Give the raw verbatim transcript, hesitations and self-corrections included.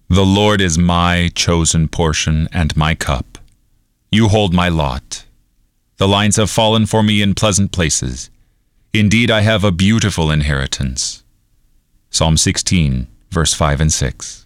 The Lord is my chosen portion and my cup. You hold my lot. The lines have fallen for me in pleasant places. Indeed, I have a beautiful inheritance. Psalm sixteen, verse five and six.